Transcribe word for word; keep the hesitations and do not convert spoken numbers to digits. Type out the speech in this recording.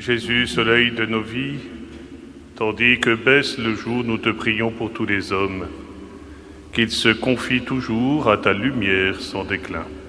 Jésus, soleil de nos vies, tandis que baisse le jour, nous te prions pour tous les hommes, qu'ils se confient toujours à ta lumière sans déclin.